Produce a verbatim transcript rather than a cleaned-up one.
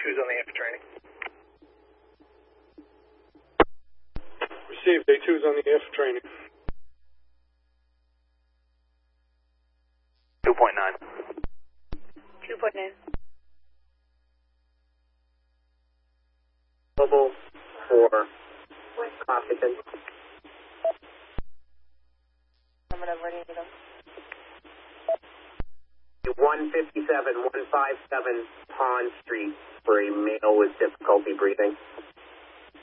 two's on the air for training. Received. A two's on the air for training. two point nine. two point nine. Global for Copperton. I'm going to ready to go. one fifty-seven, one fifty-seven Pond Street for a male with difficulty breathing.